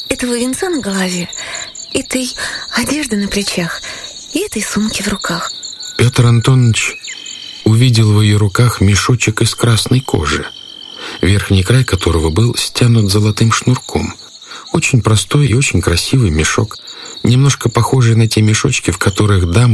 этого венца на голове, этой одежды на плечах и этой сумки в руках. Петр Антонович увидел в ее руках мешочек из красной кожи, верхний край которого был стянут золотым шнурком. Очень простой и очень красивый мешок, немножко похожий на те мешочки, в которых дамы